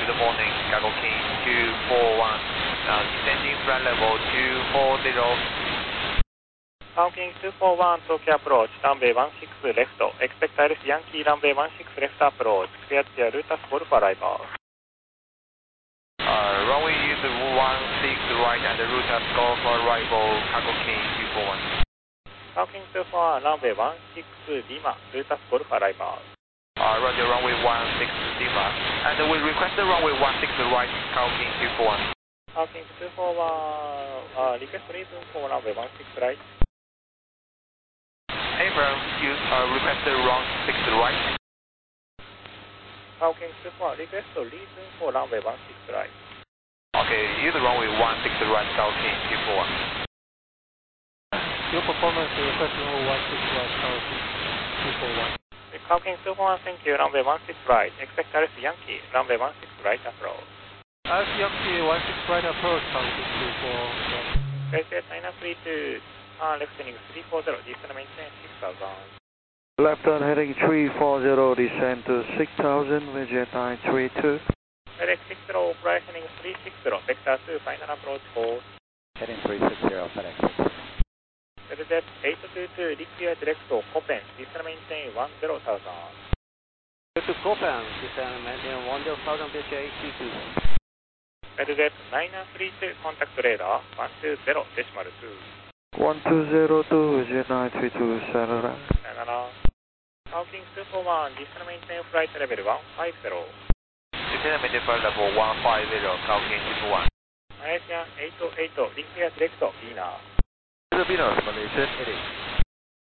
good morning, Cargo King 241, descending flight level 240. Cargo King 241, Tokyo approach, runway 16 left, expect Iris Yankee, runway 16 left approach, clear to your Rutas Golf arrival. Runway use 16 right and Rutas Golf arrival, Cargo King 241. Cargo King 241, runway 16 Lima, Rutas Golf arrival. Roger, runway 16 Lima, and we request the runway 16 right, Cargo King 241. Cargo King 241, request reason for runway 16 right. Abrams, you request the runway 16 right. Cargo King 241, request reason for runway 16 right. Okay, use the runway 16 right, Cargo King 241. Your performance request runway 16 right, Cargo King 241. Cargo King 241, thank you, runway 16 right, expect Iris Yankee, runway 16 right approach. Iris Yankee 16 right approach, Cargo King 241. Clear 932, left heading 340, descend maintain 6000. Left on heading 340, descend to 6000, Vision 932. Direct 60, right heading 360, vector 2, final approach 4. Heading 360, FedEx 6. LZ 822, declear direct to Copen, descend maintain 10,000. To Copen, descend maintain 10,000, pitch 822. LZ 9932, contact radar 120.2. 1202, Vision 932, Sayonara. Sayonara. Cargo King 241, descend maintain flight level 150. Descend maintain flight level 150, Cargo King 241. Malaysia 808, declear direct to Vienna. Filipino, Malaysia 88.